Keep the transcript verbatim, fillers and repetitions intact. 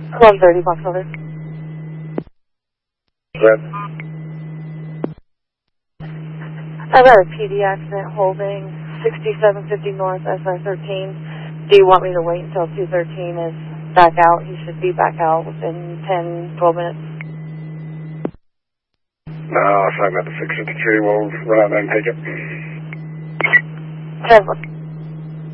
one thirty, box over. Red. I've got a P D accident holding sixty-seven fifty North S I thirteen. Do you want me to wait until two thirteen is back out? He should be back out within ten, twelve minutes. No, I'll sign that to six fifty-three. We'll run out there and take it. ten.